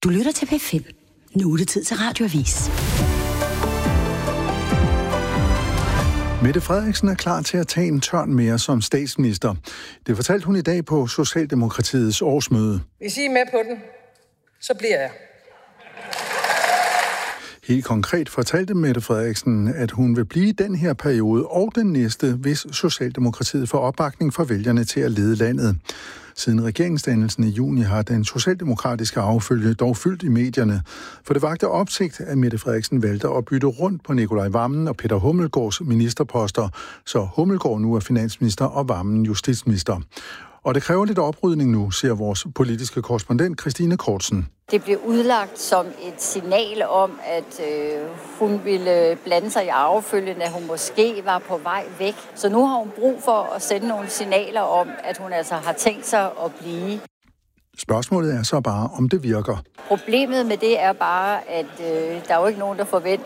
Du lytter til P5. Nu er det tid til Radioavis. Mette Frederiksen er klar til at tage en tørn mere som statsminister. Det fortalte hun i dag på Socialdemokratiets årsmøde. Hvis I er med på den, så bliver jeg. Helt konkret fortalte Mette Frederiksen, at hun vil blive den her periode og den næste, hvis Socialdemokratiet får opbakning fra vælgerne til at lede landet. Siden regeringsdannelsen i juni har den socialdemokratiske affølge dog fyldt i medierne, for det vakte opsigt, at Mette Frederiksen valgte at bytte rundt på Nikolaj Wammen og Peter Hummelgaards ministerposter, så Hummelgaard nu er finansminister og Wammen justitsminister. Og det kræver lidt oprydning nu, siger vores politiske korrespondent Christine Kortsen. Det blev udlagt som et signal om, at hun ville blande sig i arvefølgen, at hun måske var på vej væk. Så nu har hun brug for at sende nogle signaler om, at hun altså har tænkt sig at blive. Spørgsmålet er så bare, om det virker. Problemet med det er bare, at der er jo ikke nogen, der forventer,